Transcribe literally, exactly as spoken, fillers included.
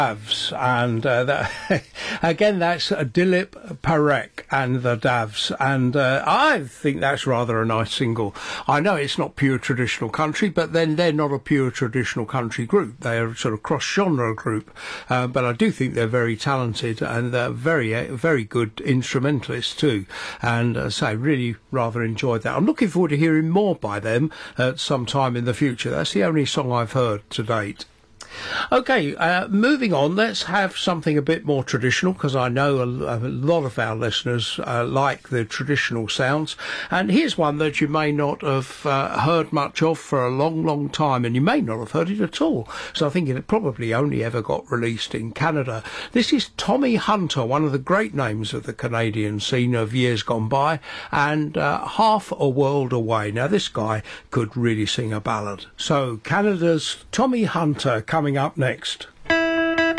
Davs, and uh, that, again that's Dilip Parekh and the Davs, and uh, I think that's rather a nice single. I know it's not pure traditional country, but then they're not a pure traditional country group. They're a sort of cross-genre group, uh, but I do think they're very talented and they're very, uh, very good instrumentalists too, and uh, so I really rather enjoyed that. I'm looking forward to hearing more by them at some time in the future. That's the only song I've heard to date. Okay, uh, moving on, let's have something a bit more traditional, because I know a, a lot of our listeners uh, like the traditional sounds, and here's one that you may not have uh, heard much of for a long, long time, and you may not have heard it at all, so I think it probably only ever got released in Canada. This is Tommy Hunter, one of the great names of the Canadian scene of years gone by, and uh, Half a World Away. Now, this guy could really sing a ballad. So, Canada's Tommy Hunter coming up next.